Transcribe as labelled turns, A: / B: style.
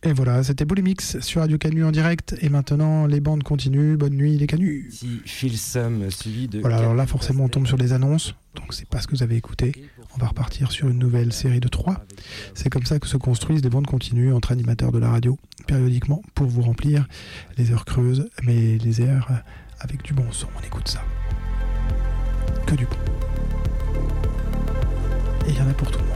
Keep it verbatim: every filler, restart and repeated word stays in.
A: Et voilà, c'était Boulimics sur Radio Canu en direct. Et maintenant, les bandes continuent. Bonne nuit, les Canus.
B: Si Filsum suivi de.
A: Voilà, alors là, forcément, on tombe sur des annonces. Donc, c'est pas ce que vous avez écouté. On va repartir sur une nouvelle série de trois. C'est comme ça que se construisent des bandes continues entre animateurs de la radio, périodiquement, pour vous remplir les heures creuses, mais les heures avec du bon son. On écoute ça. Que du bon. Et il y en a pour tout le monde.